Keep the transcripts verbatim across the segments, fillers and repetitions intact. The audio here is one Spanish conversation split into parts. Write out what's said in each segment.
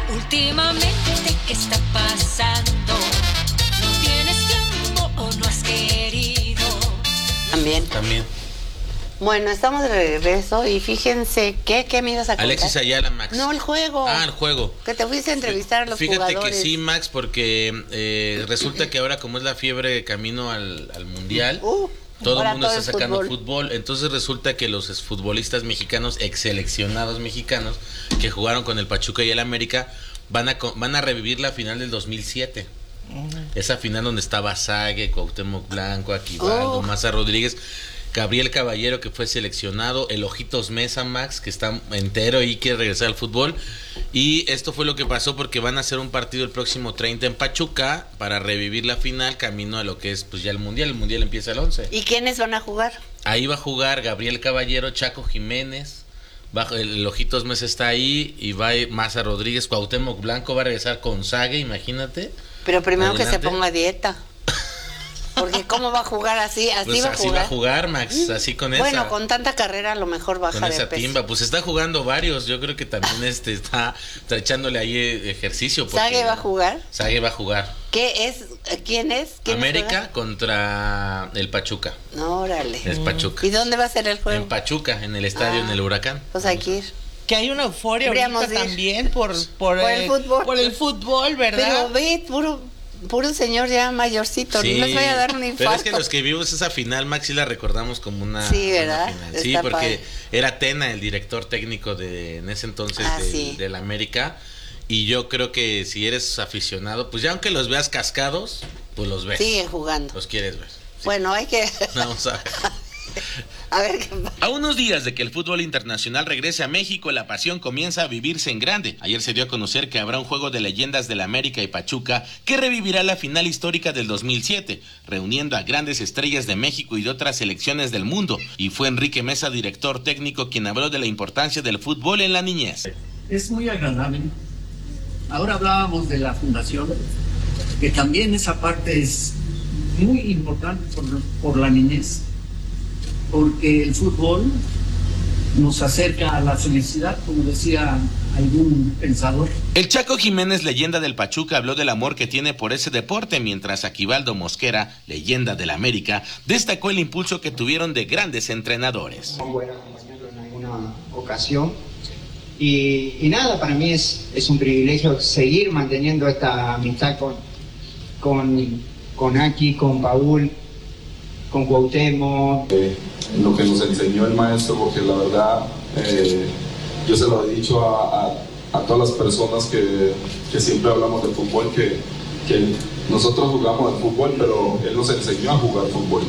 Últimamente, ¿qué está pasando? ¿No tienes tiempo o no has querido? También. También. Bueno, estamos de regreso y fíjense que, ¿qué me ibas a contar? Alexis Ayala, Max. No, el juego. Ah, el juego. Que te fuiste a entrevistar a los Fíjate jugadores. que sí, Max, porque eh, resulta que ahora como es la fiebre camino al, al Mundial, Uh, todo el mundo todo está sacando fútbol. fútbol. Entonces resulta que los futbolistas mexicanos, ex seleccionados mexicanos, que jugaron con el Pachuca y el América, van a, van a revivir la final del dos mil siete. Uh-huh. Esa final donde estaba Sague, Cuauhtémoc Blanco, Aquivaldo, uh. Maza Rodríguez, Gabriel Caballero, que fue seleccionado, el Ojitos Mesa, Max, que está entero y quiere regresar al fútbol. Y esto fue lo que pasó porque van a hacer un partido el próximo treinta en Pachuca para revivir la final, camino a lo que es pues ya el Mundial. El Mundial empieza el once. ¿Y quiénes van a jugar? Ahí va a jugar Gabriel Caballero, Chaco Jiménez, bajo, el Ojitos Mesa está ahí, y va Maza Rodríguez, Cuauhtémoc Blanco va a regresar con Sague, imagínate. Pero primero Adelante. que se ponga a dieta. Porque cómo va a jugar así, así pues va a así jugar. va a jugar, Max, así con esa. Bueno, con tanta carrera a lo mejor baja con de esa peso. timba, pues está jugando varios. Yo creo que también este está, está echándole ahí ejercicio. ¿Sague va a jugar? Sague va a jugar. ¿Qué es? ¿Quién es? ¿Quién América juega? contra el Pachuca. No, órale. Es Pachuca. ¿Y dónde va a ser el juego? En Pachuca, en el estadio, ah, en el Huracán. Pues hay que ir. Que hay una euforia ahorita también por, por, por el, el fútbol. Por el fútbol, ¿verdad? Pero ve, puro... Puro señor ya mayorcito, sí, no les vaya a dar un infarto. Pero es que los que vimos esa final, Max, sí la recordamos como una, sí, ¿verdad? Una final. Sí, porque padre. Era Tena, el director técnico de en ese entonces ah, del, sí. del América. Y yo creo que si eres aficionado, pues ya aunque los veas cascados, pues los ves. Siguen jugando. Los quieres ver. Sí. Bueno, hay que... Vamos a ver. A ver qué pasa. A unos días de que el fútbol internacional regrese a México, la pasión comienza a vivirse en grande. Ayer se dio a conocer que habrá un juego de leyendas del América y Pachuca que revivirá la final histórica del dos mil siete, reuniendo a grandes estrellas de México y de otras selecciones del mundo. Y fue Enrique Mesa, director técnico, quien habló de la importancia del fútbol en la niñez. Es muy agradable. Ahora hablábamos de la fundación, que también esa parte es muy importante por, por la niñez, porque el fútbol nos acerca a la felicidad, como decía algún pensador. El Chaco Jiménez, leyenda del Pachuca, habló del amor que tiene por ese deporte, mientras Aquivaldo Mosquera, leyenda del América, destacó el impulso que tuvieron de grandes entrenadores. Muy buena, como ejemplo, en alguna ocasión. Y, y nada, para mí es, es un privilegio seguir manteniendo esta amistad con, con, con Aki, con Paul, con Cuauhtémoc. Eh, lo que nos enseñó el maestro, porque la verdad eh, yo se lo he dicho a, a, a todas las personas que, que siempre hablamos de fútbol, que, que nosotros jugamos al fútbol, pero él nos enseñó a jugar fútbol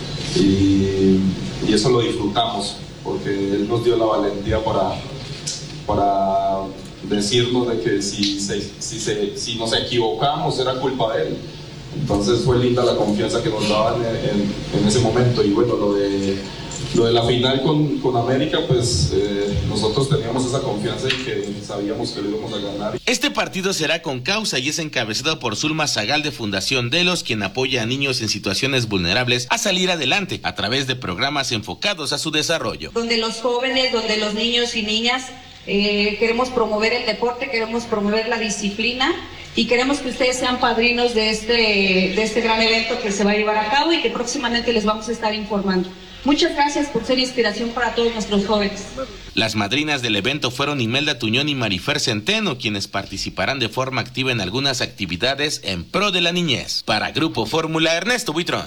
y, y eso lo disfrutamos, porque él nos dio la valentía para, para decirnos de que si, se, si, se, si nos equivocamos era culpa de él. Entonces fue linda la confianza que nos daban en, en, en ese momento. Y bueno, lo de, lo de la final con, con América, pues eh, nosotros teníamos esa confianza y que sabíamos que lo íbamos a ganar. Este partido será con causa y es encabezado por Zulma Zagal de Fundación Delos, quien apoya a niños en situaciones vulnerables a salir adelante a través de programas enfocados a su desarrollo. Donde los jóvenes, donde los niños y niñas eh, queremos promover el deporte, queremos promover la disciplina. Y queremos que ustedes sean padrinos de este, de este gran evento que se va a llevar a cabo y que próximamente les vamos a estar informando. Muchas gracias por ser inspiración para todos nuestros jóvenes. Las madrinas del evento fueron Imelda Tuñón y Marifer Centeno, quienes participarán de forma activa en algunas actividades en pro de la niñez. Para Grupo Fórmula, Ernesto Buitrón.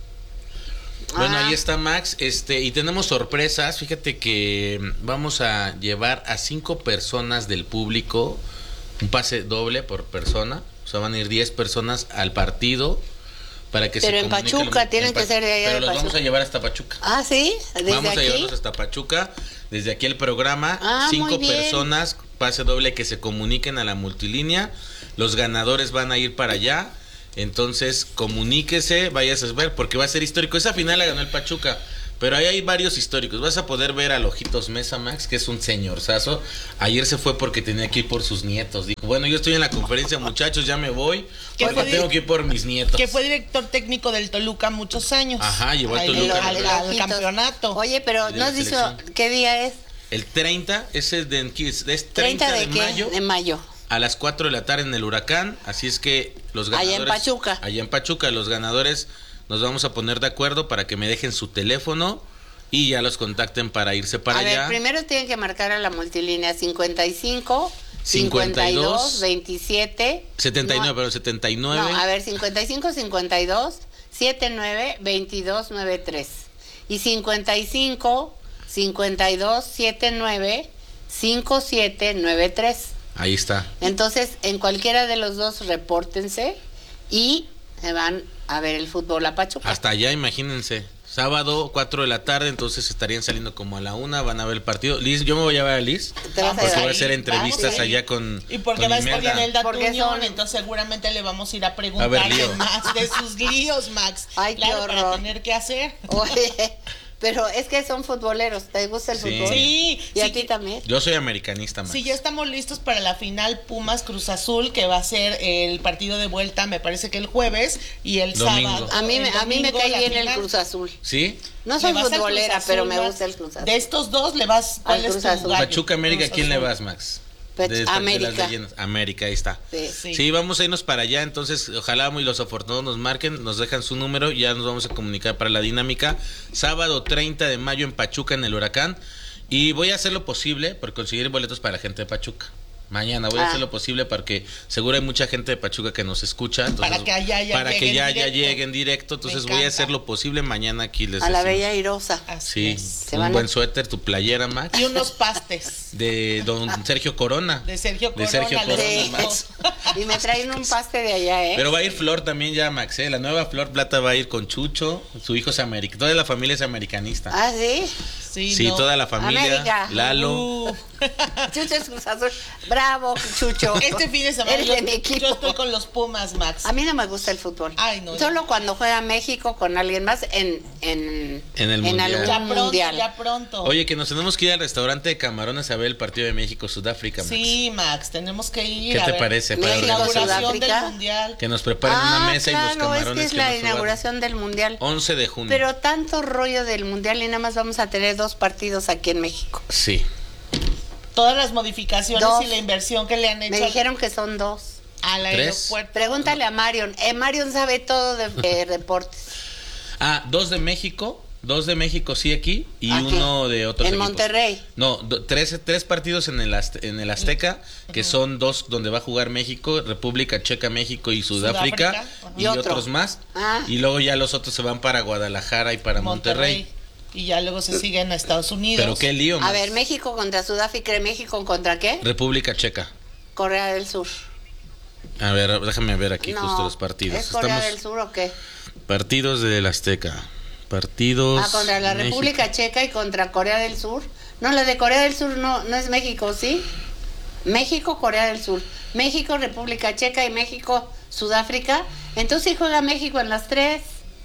Bueno, ahí está Max, este, y tenemos sorpresas. Fíjate que vamos a llevar a cinco personas del público, un pase doble por persona, o sea, van a ir diez personas al partido para que pero se en Pachuca, en, tienen en que ser de allá pero de los Pachuca. Vamos a llevar hasta Pachuca. Ah, ¿sí? ¿Desde Vamos aquí? a llevarlos hasta Pachuca, desde aquí el programa, ah, cinco personas, pase doble, que se comuniquen a la multilínea, los ganadores van a ir para allá, entonces comuníquese, vayas a ver, porque va a ser histórico. Esa final la ganó el Pachuca, pero ahí hay varios históricos. Vas a poder ver al Ojitos Mesa, Max, que es un señorzazo. Ayer se fue porque tenía que ir por sus nietos. Dijo, bueno, yo estoy en la conferencia, muchachos, ya me voy, porque tengo que ir por mis nietos. Que fue director técnico del Toluca muchos años. Ajá, llevó al Toluca al, al, al campeonato. Oye, pero ¿no has dicho qué día es? El treinta, ese es, de, es treinta, ¿treinta de, de qué? mayo. De mayo. a las cuatro de la tarde en el Huracán, así es que los ganadores... Allá en Pachuca. Allá en Pachuca, los ganadores nos vamos a poner de acuerdo para que me dejen su teléfono y ya los contacten para irse para a allá. ver, primero tienen que marcar a la multilínea cincuenta y cinco, cincuenta y dos, veintisiete... setenta y nueve, no, pero setenta y nueve. No, a ver, cincuenta y cinco, cincuenta y dos, setenta y nueve, veintidós noventa y tres. Y cincuenta y cinco, cincuenta y dos, setenta y nueve, cincuenta y siete noventa y tres. Ahí está. Entonces, en cualquiera de los dos, repórtense y se van a ver el fútbol a Pachuca. Hasta allá, imagínense. Sábado, cuatro de la tarde, entonces estarían saliendo como a la una, van a ver el partido. Liz, yo me voy a ver a Liz, Te vas a porque ver voy a ahí. hacer entrevistas Vas, allá con Y porque con va a estar Imelda. Yanelda Porque Tuñón, son- entonces seguramente le vamos a ir a A ver, preguntarle lío. más de sus líos, Max. Ay, qué claro, para horror. tener que hacer. Oye, pero es que son futboleros. ¿Te gusta el Sí. fútbol? Sí, ¿Y a sí, ti también? Yo soy americanista, Max. Sí, ya estamos listos para la final Pumas Cruz Azul, que va a ser el partido de vuelta, me parece que el jueves y el Domingo. sábado. A mí, me- el a mí me domingo, cae la bien el final. Cruz Azul. ¿Sí? No ¿Le soy vas al Cruz futbolera, Azul, pero me Max? gusta el Cruz Azul. De estos dos, ¿le vas? ¿Cuál Al es Cruz tu Azul. gallo? Pachuca, América, ¿a Cruz quién le Azul. vas, Max? Pech- De esta- de América. las leyendas. América, ahí está. Sí. Sí. Sí, vamos a irnos para allá, entonces ojalá muy los afortunados nos marquen, nos dejan su número, ya nos vamos a comunicar para la dinámica. Sábado treinta de mayo en Pachuca, en el Huracán, y voy a hacer lo posible por conseguir boletos para la gente de Pachuca. Mañana voy a Ah. hacer lo posible porque seguro hay mucha gente de Pachuca que nos escucha. Entonces, Para que allá ya para que lleguen ya, ya directo. lleguen directo. Entonces Me voy a encanta. hacer lo posible. Mañana aquí les A la decimos. Bella Irosa. Así Sí, es. Se un van a- buen suéter, tu playera, Max. Y unos pastes. De don Sergio Corona. De Sergio Corona. De Sergio les Corona, Sí. Max. Y me traen un paste de allá, ¿eh? Pero va a ir Flor también ya, Max, ¿eh? La nueva Flor Plata va a ir con Chucho, su hijo es americano, toda la familia es americanista. Ah, ¿sí? Sí, sí, no. toda la familia, América. Lalo. Uh, Chucho es Cruz Azul. Bravo, Chucho. este fin de semana Eres yo, de mi equipo. yo estoy con los Pumas, Max. A mí no me gusta el fútbol. Ay, no, Solo no. cuando juega México con alguien más en, en, En el mundial. algún Ya pronto, mundial. ya pronto. Oye, que nos tenemos que ir al restaurante de Camarones a ver el partido de México-Sudáfrica, Max. Sí, Max, tenemos que ir. ¿Qué a te ver. parece? La Para México, organizar- inauguración del Sudáfrica. mundial. Que nos preparen Ah, una mesa claro, y los camarones es que es que la nos suban. inauguración del mundial. once de junio. Pero tanto rollo del mundial y nada más vamos a tener dos partidos aquí en México. Sí. Todas las modificaciones Dos. y la inversión que le han hecho Me al- dijeron que son dos. al ¿Tres? aeropuerto. Pregúntale a Marion. Eh, Marion sabe todo de eh, deportes. Ah, dos de México, dos de México sí aquí y Aquí. uno de otros En equipos. Monterrey. No, do- tres, tres partidos en el, Azte- en el Azteca, que son dos donde va a jugar México, República Checa, México y Sudáfrica, Sudáfrica, ajá. y, Y otro. otros más. Ah. Y luego ya los otros se van para Guadalajara y para Monterrey. Monterrey. Y ya luego se siguen a Estados Unidos. Pero qué lío, A Max. ver, México contra Sudáfrica. ¿México contra qué? República Checa. Corea del Sur. A ver, déjame ver aquí No, justo los partidos. ¿es Corea Estamos del Sur o qué? partidos del Azteca. Partidos Ah, contra la México. República Checa y contra Corea del Sur. No, la de Corea del Sur no, no es México, ¿sí? México, Corea del Sur. México, República Checa y México, Sudáfrica. Entonces sí juega México en las tres.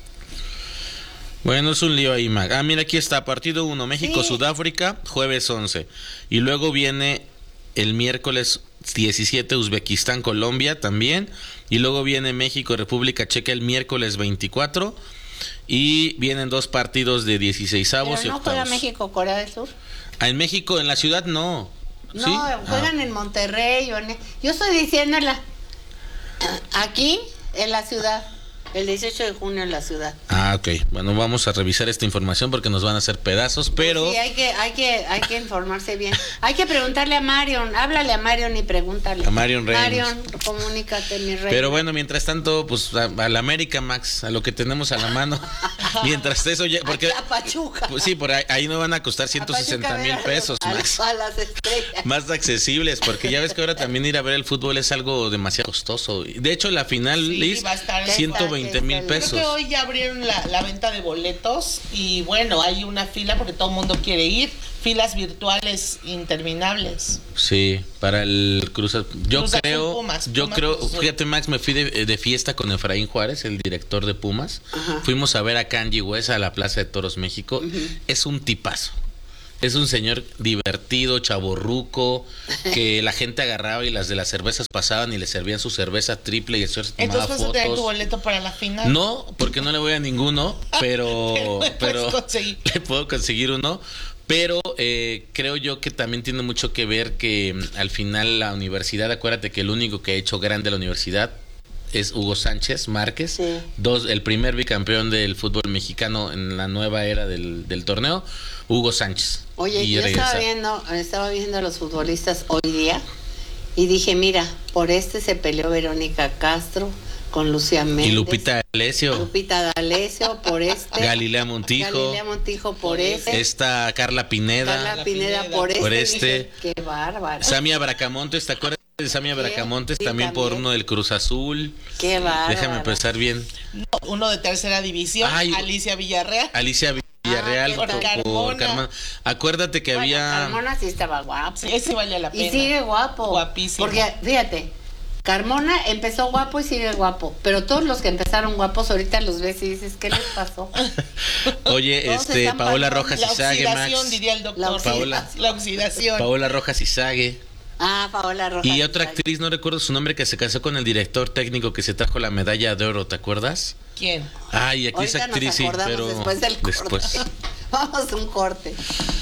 Bueno, es un lío ahí, Mac. Ah, mira, aquí está, partido uno, México, Sí. Sudáfrica, jueves once. Y luego viene el miércoles diecisiete, Uzbekistán, Colombia también. Y luego viene México, República Checa el miércoles veinticuatro. Y vienen dos partidos de dieciseisavos Pero y no juega octavos. México, Corea del Sur. Ah, en México, en la ciudad, no. No, ¿Sí? juegan Ah. en Monterrey. O en... Yo estoy diciéndola. Aquí, en la ciudad. El dieciocho de junio en la ciudad. Ah, ok. Bueno, vamos a revisar esta información porque nos van a hacer pedazos, pero... Sí, hay que, hay que, hay que informarse bien. Hay que preguntarle a Marion, háblale a Marion y pregúntale. A Marion Reynolds. Marion, comunícate, mi rey. Pero bueno, mientras tanto, pues a, a la América, Max, a lo que tenemos a la mano. Mientras eso ya, porque Aquí a Pachuca. pues sí, por ahí, ahí no van a costar A ciento Pachuca, sesenta a ver mil a los- pesos, a, Max. a las estrellas. Más accesibles, porque ya ves que ahora también ir a ver el fútbol es algo demasiado costoso. De hecho, la final, Sí, Liz, va a estar- ciento veinte mil Creo Creo pesos. que hoy ya abrieron la, la venta de boletos y bueno, hay una fila porque todo el mundo quiere ir. Filas virtuales interminables. Sí, para el Cruz Azul. Yo Cruz Azul, creo, Pumas, yo Pumas, creo, Cruz Azul. fíjate, Max, me fui de, de fiesta con Efraín Juárez, el director de Pumas. Ajá. Fuimos a ver a Kanji West a la Plaza de Toros México. Es un tipazo. Es un señor divertido, chaborruco, que la gente agarraba y las de las cervezas pasaban y le servían su cerveza triple y el señor se tomaba Entonces vas a tener tu fotos. boleto para la final. No, porque no le voy a ninguno, pero Pero le puedes pero conseguir. le puedo conseguir uno. Pero eh, creo yo que también tiene mucho que ver que mm, al final la universidad, acuérdate que el único que ha hecho grande la universidad es Hugo Sánchez Márquez, Sí. dos, el primer bicampeón del fútbol mexicano en la nueva era del, del torneo, Hugo Sánchez. Oye, Y yo estaba regresa. viendo, estaba viendo a los futbolistas hoy día y dije, mira, por este se peleó Verónica Castro con Lucía Méndez. Y Lupita D'Alessio, Lupita D'Alessio por este. Galilea Montijo, Galilea Montijo por este. esta Carla Pineda, Carla Pineda Pineda por este. por Dije, este. qué bárbara. Samia Bracamontes, ¿te acuerdas de Samia Sí, Bracamontes? sí, también, por también. uno del Cruz Azul. Qué bárbara. Déjame pensar bien. No, uno de tercera división, Ay, Alicia Villarreal. Alicia Villarreal Ah, por, ¿qué por tal? Carmona. Carmona. Acuérdate que Bueno, había... Carmona sí estaba guapo. Sí, ese vale la pena. Y sigue guapo. Guapísimo. Porque, fíjate, Carmona empezó guapo y sigue guapo. Pero todos los que empezaron guapos ahorita los ves y dices, ¿qué les pasó? Oye, Todos este, están Paola pasando. Rojas La Izague, oxidación, Max. diría el doctor. La Paola. La oxidación. Paola Rojas Izague. Ah, Paola Rojas. Y otra actriz, no recuerdo su nombre, que se casó con el director técnico que se trajo la medalla de oro, ¿te acuerdas? ¿Quién? Ay, aquí Ahorita es actriz, nos sí, acordamos pero después del corte. después. Vamos a un corte.